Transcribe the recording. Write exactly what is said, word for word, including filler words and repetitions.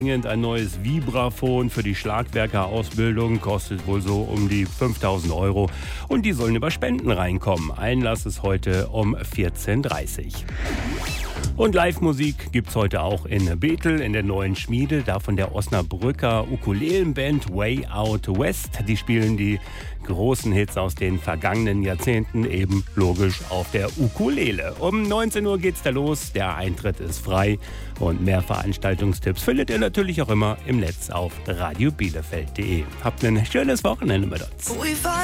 Ein neues Vibraphon für die Schlagwerkerausbildung kostet wohl so um die fünftausend Euro und die sollen über Spenden reinkommen. Einlass ist heute um vierzehn Uhr dreißig. Und Live-Musik gibt's heute auch in Bethel in der neuen Schmiede, da von der Osnabrücker Ukulelenband Way Out West. Die spielen die großen Hits aus den vergangenen Jahrzehnten eben logisch auf der Ukulele. Um neunzehn Uhr geht's da los, der Eintritt ist frei und mehr Veranstaltungstipps findet ihr natürlich auch immer im Netz auf radio bielefeld punkt de. Habt ein schönes Wochenende mit uns.